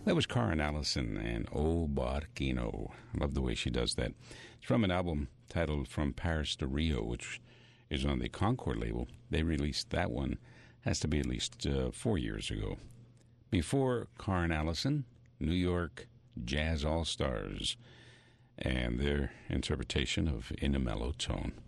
That was Karen Allison and O Barquino. I love the way she does that. It's from an album titled From Paris to Rio, which is on the Concord label. They released that one, has to be at least 4 years ago. Before Karen Allison, New York Jazz All-Stars, and their interpretation of In a Mellow Tone.